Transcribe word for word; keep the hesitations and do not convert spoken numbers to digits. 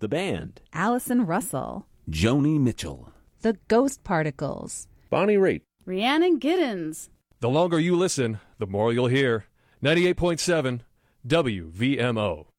the band. Allison Russell. Joni Mitchell. The Ghost Particles. Bonnie Raitt. Rhiannon Giddens. The longer you listen, the more you'll hear. ninety-eight point seven W V M O.